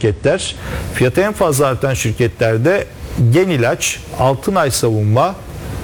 şirketler. Fiyatı en fazla artan şirketlerde Genilaç, Altınay Savunma,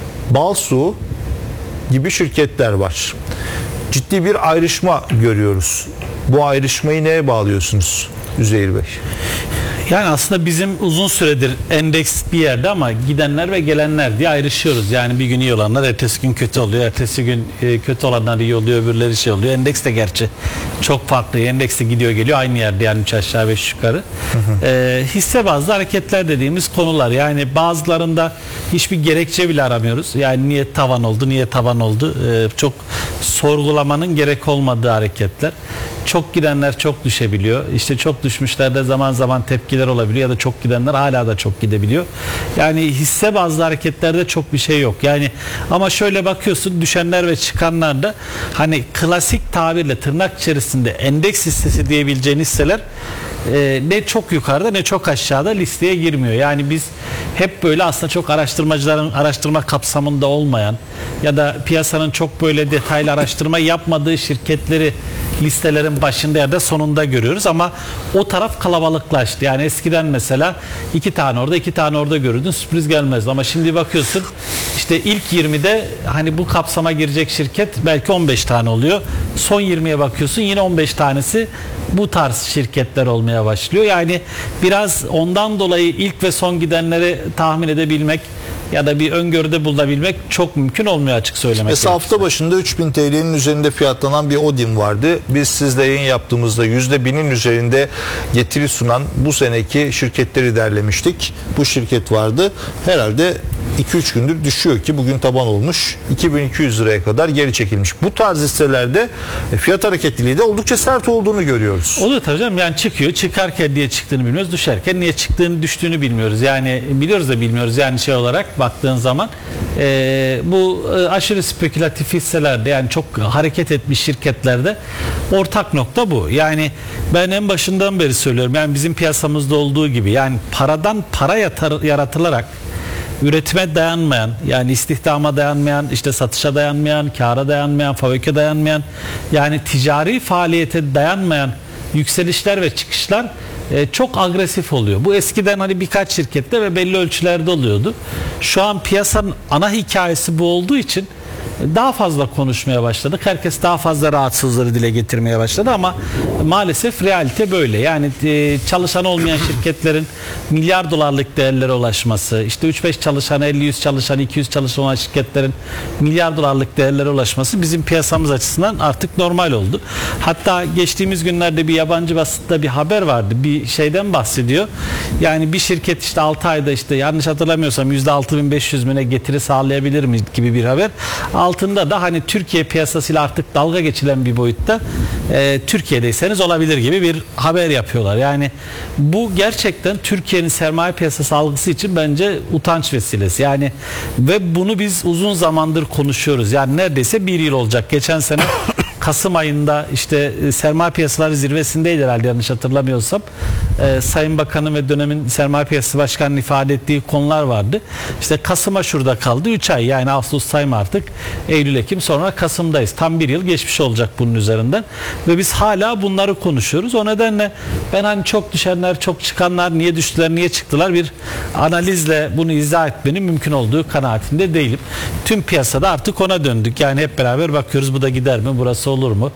Balsu gibi şirketler var. Ciddi bir ayrışma görüyoruz. Bu ayrışmayı neye bağlıyorsunuz Üzeyir Bey? Yani aslında bizim uzun süredir endeks bir yerde ama gidenler ve gelenler diye ayrışıyoruz. Yani bir gün iyi olanlar ertesi gün kötü oluyor. Ertesi gün kötü olanlar iyi oluyor, öbürleri şey oluyor. Endeks de gerçi çok farklı. Endeks de gidiyor geliyor aynı yerde, yani 3 aşağı 5 yukarı. Hisse bazlı hareketler dediğimiz konular. Yani bazılarında hiçbir gerekçe bile aramıyoruz. Yani niye tavan oldu, niye tavan oldu? Çok sorgulamanın gerek olmadığı hareketler. Çok gidenler çok düşebiliyor. İşte çok düşmüşlerde zaman zaman tepkiler olabiliyor ya da çok gidenler hala da çok gidebiliyor. Yani hisse bazlı hareketlerde çok bir şey yok. Yani ama şöyle bakıyorsun, düşenler ve çıkanlar da hani klasik tabirle tırnak içerisinde endeks hissesi diyebileceğin hisseler ne çok yukarıda ne çok aşağıda listeye girmiyor. Yani biz hep böyle aslında çok araştırmacıların araştırma kapsamında olmayan ya da piyasanın çok böyle detaylı araştırma yapmadığı şirketleri listelerin başında ya da sonunda görüyoruz ama o taraf kalabalıklaştı. Yani eskiden mesela 2 tane orada 2 tane orada görürdün, sürpriz gelmezdi ama şimdi bakıyorsun işte ilk 20'de hani bu kapsama girecek şirket belki 15 tane oluyor. Son 20'ye bakıyorsun yine 15 tanesi bu tarz şirketler olmaya başlıyor. Yani biraz ondan dolayı ilk ve son gidenleri tahmin edebilmek ya da bir öngörüde bulunabilmek çok mümkün olmuyor, açık söylemek Mesela hafta başında 3000 TL'nin üzerinde fiyatlanan bir Odin vardı. Biz sizle yayın yaptığımızda %1000'in üzerinde getiri sunan bu seneki şirketleri derlemiştik. Bu şirket vardı. Herhalde 2-3 gündür düşüyor ki bugün taban olmuş. 2200 liraya kadar geri çekilmiş. Bu tarz hisselerde fiyat hareketliliği de oldukça sert olduğunu görüyoruz. Oluyor tabii canım. Yani çıkıyor. Çıkarken niye çıktığını bilmiyoruz. Düşerken niye çıktığını, düştüğünü bilmiyoruz. Yani biliyoruz da bilmiyoruz. Yani şey olarak baktığın zaman bu aşırı spekülatif hisselerde, yani çok hareket etmiş şirketlerde ortak nokta bu. Yani ben en başından beri söylüyorum. Yani bizim piyasamızda olduğu gibi, yani paradan para yaratılarak üretime dayanmayan, yani istihdama dayanmayan, işte satışa dayanmayan, kâra dayanmayan, fabrika dayanmayan, yani ticari faaliyete dayanmayan yükselişler ve çıkışlar çok agresif oluyor. Bu eskiden hani birkaç şirkette ve belli ölçülerde oluyordu. Şu an piyasanın ana hikayesi bu olduğu için daha fazla konuşmaya başladık. Herkes daha fazla rahatsızlığı dile getirmeye başladı ama maalesef realite böyle. Yani çalışan olmayan şirketlerin milyar dolarlık değerlere ulaşması, işte 3-5 çalışan, 50-100 çalışan, 200 çalışan olan şirketlerin milyar dolarlık değerlere ulaşması bizim piyasamız açısından artık normal oldu. Hatta geçtiğimiz günlerde bir yabancı basında bir haber vardı. Bir şeyden bahsediyor. Yani bir şirket işte 6 ayda işte yanlış hatırlamıyorsam %6500 müne getiri sağlayabilir mi gibi bir haber. Altında da hani Türkiye piyasasıyla artık dalga geçilen bir boyutta Türkiye'deyseniz olabilir gibi bir haber yapıyorlar. Yani bu gerçekten Türkiye'nin sermaye piyasası algısı için bence utanç vesilesi. Yani ve bunu biz uzun zamandır konuşuyoruz. Yani neredeyse bir yıl olacak. Geçen sene Kasım ayında işte sermaye piyasaları zirvesindeydi herhalde, yanlış hatırlamıyorsam. Sayın Bakanım ve dönemin sermaye piyasası başkanının ifade ettiği konular vardı. İşte Kasım'a şurada kaldı 3 ay, yani Ağustos sayma artık, Eylül, Ekim, sonra Kasım'dayız. Tam bir yıl geçmiş olacak bunun üzerinden ve biz hala bunları konuşuyoruz. O nedenle ben hani çok düşenler, çok çıkanlar, niye düştüler, niye çıktılar, bir analizle bunu izah etmenin mümkün olduğu kanaatinde değilim. Tüm piyasada artık ona döndük. Yani hep beraber bakıyoruz, bu da gider mi, burası olur mu?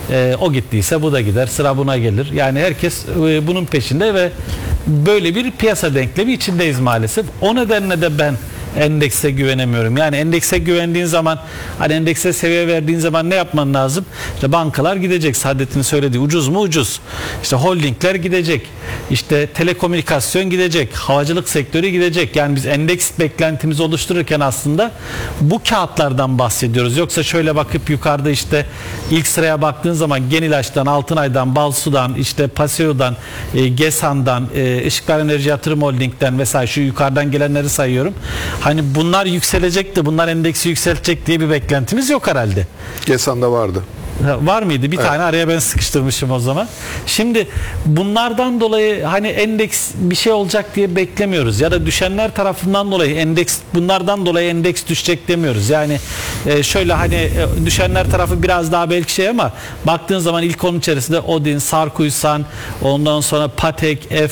O gittiyse bu da gider, sıra buna gelir. Yani herkes bunun peşinde ve böyle bir piyasa denklemi içindeyiz maalesef. O nedenle de ben endekse güvenemiyorum. Yani endekse güvendiğin zaman, hani endekse seviye verdiğin zaman ne yapman lazım? İşte bankalar gidecek. Saadet'in söylediği ucuz mu? Ucuz. İşte holdingler gidecek. İşte telekomünikasyon gidecek. Havacılık sektörü gidecek. Yani biz endeks beklentimizi oluştururken aslında bu kağıtlardan bahsediyoruz. Yoksa şöyle bakıp yukarıda işte ilk sıraya baktığın zaman Genilaç'tan, Altınay'dan, Balsu'dan, işte Paseo'dan, GESAN'dan, Işıklar Enerji Yatırım Holding'den vesaire, şu yukarıdan gelenleri sayıyorum. Hani bunlar yükselecek de bunlar endeksi yükseltecek diye bir beklentimiz yok herhalde. GESAN'da vardı. Var mıydı? Bir tane araya ben sıkıştırmışım o zaman. Şimdi bunlardan dolayı hani endeks bir şey olacak diye beklemiyoruz. Ya da düşenler tarafından dolayı endeks, bunlardan dolayı endeks düşecek demiyoruz. Yani şöyle hani düşenler tarafı biraz daha belki şey ama baktığın zaman ilk onun içerisinde Odin, Sarkuysan, ondan sonra Patek,